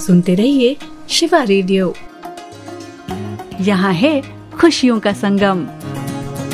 सुनते रहिए शिवा रेडियो। यहाँ है खुशियों का संगम।